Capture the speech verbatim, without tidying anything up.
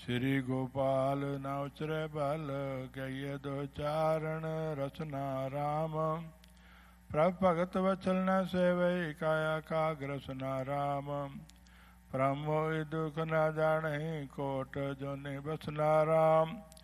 ਸ੍ਰੀ ਗੋਪਾਲ ਨਾ ਉਚਰੇ ਬਲ, ਕਹੀਏ ਦੋ ਚਾਰਣ ਰਸਨਾ ਰਾਮ। ਪ੍ਰਭ ਭਗਤ ਵਚਲ ਨ ਸੇਵਈ, ਕਾਇਆ ਕਾਗ ਰਸਨਾ ਰਾਮ। ਪ੍ਰਭ ਮੋਹਿ ਦੁਖ ਨਾ ਜਾਣੇ, ਕੋਟ ਜੋਨਿ ਬਸਨਾ ਰਾਮ।